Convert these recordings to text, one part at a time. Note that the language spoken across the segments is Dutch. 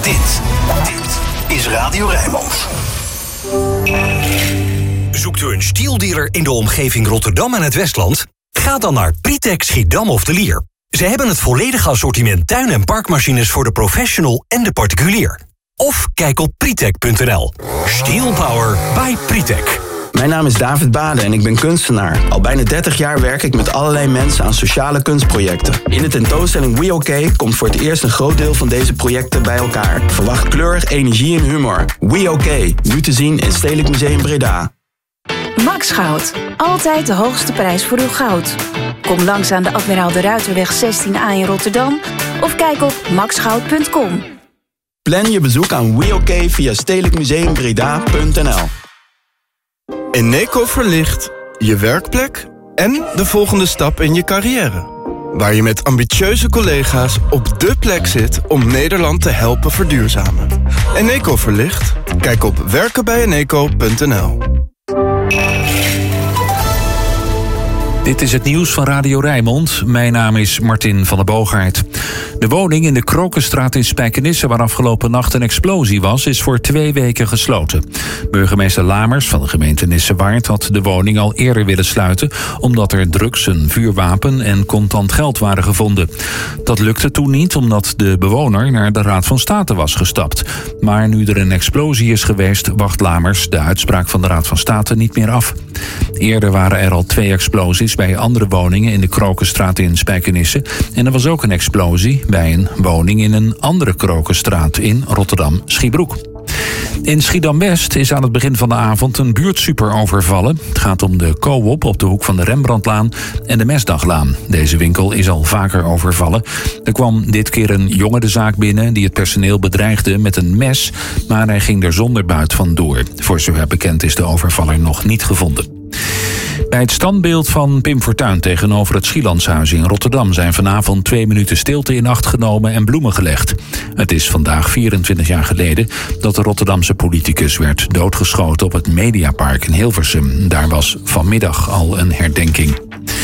Dit is Radio Rijnmond. Zoekt u een stieldealer in de omgeving Rotterdam en het Westland? Ga dan naar Pritek Schiedam of de Lier. Ze hebben het volledige assortiment tuin- en parkmachines voor de professional en de particulier. Of kijk op pritek.nl. Steel Power by Pritek. Mijn naam is David Bade en ik ben kunstenaar. Al bijna 30 jaar werk ik met allerlei mensen aan sociale kunstprojecten. In de tentoonstelling We OK komt voor het eerst een groot deel van deze projecten bij elkaar. Verwacht kleur, energie en humor. We OK, nu te zien in Stedelijk Museum Breda. Max Goud. Altijd de hoogste prijs voor uw goud. Kom langs aan de Admiraal de Ruiterweg 16A in Rotterdam of kijk op maxgoud.com. Plan je bezoek aan We OK via stedelijkmuseumbreda.nl. Eneco verlicht je werkplek en de volgende stap in je carrière. Waar je met ambitieuze collega's op dé plek zit om Nederland te helpen verduurzamen. Eneco verlicht? Kijk op werkenbijeneco.nl. Dit is het nieuws van Radio Rijnmond. Mijn naam is Martin van der Boogaard. De woning in de Krokenstraat in Spijkenisse, waar afgelopen nacht een explosie was, is voor 2 weken gesloten. Burgemeester Lamers van de gemeente Nissewaard had de woning al eerder willen sluiten, omdat er drugs, een vuurwapen en contant geld waren gevonden. Dat lukte toen niet, omdat de bewoner naar de Raad van State was gestapt. Maar nu er een explosie is geweest, wacht Lamers de uitspraak van de Raad van State niet meer af. Eerder waren er al 2 explosies bij andere woningen in de Krokenstraat in Spijkenisse. En er was ook een explosie bij een woning in een andere Krokenstraat in Rotterdam-Schiebroek. In Schiedam-West is aan het begin van de avond een buurtsuper overvallen. Het gaat om de Co-op op de hoek van de Rembrandtlaan en de Mesdaglaan. Deze winkel is al vaker overvallen. Er kwam dit keer een jongen de zaak binnen die het personeel bedreigde met een mes, maar hij ging er zonder buit vandoor. Voor zover bekend is de overvaller nog niet gevonden. Bij het standbeeld van Pim Fortuyn tegenover het Schielandshuis in Rotterdam zijn vanavond 2 minuten stilte in acht genomen en bloemen gelegd. Het is vandaag 24 jaar geleden dat de Rotterdamse politicus werd doodgeschoten op het Mediapark in Hilversum. Daar was vanmiddag al een herdenking.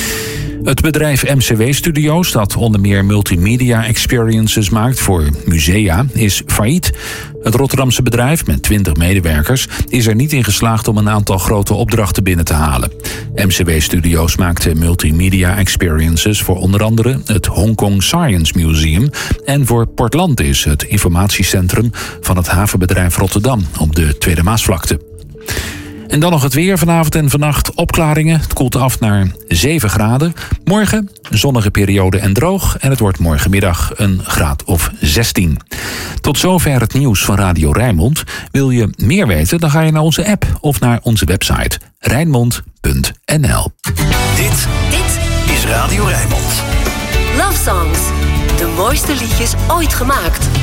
Het bedrijf MCW Studios, dat onder meer multimedia experiences maakt voor musea, is failliet. Het Rotterdamse bedrijf, met 20 medewerkers, is er niet in geslaagd om een aantal grote opdrachten binnen te halen. MCW Studios maakte multimedia experiences voor onder andere het Hong Kong Science Museum en voor Portlandis, het informatiecentrum van het havenbedrijf Rotterdam op de Tweede Maasvlakte. En dan nog het weer. Vanavond en vannacht opklaringen. Het koelt af naar 7 graden. Morgen zonnige periode en droog. En het wordt morgenmiddag een graad of 16. Tot zover het nieuws van Radio Rijnmond. Wil je meer weten? Dan ga je naar onze app of naar onze website rijnmond.nl. Dit is Radio Rijnmond. Love Songs. De mooiste liedjes ooit gemaakt.